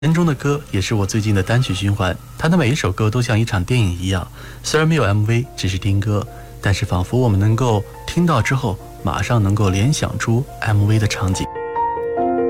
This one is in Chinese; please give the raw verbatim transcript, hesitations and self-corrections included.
人中的歌也是我最近的单曲循环，它的每一首歌都像一场电影一样，虽然没有 M V， 只是听歌，但是仿佛我们能够听到之后马上能够联想出 M V 的场景。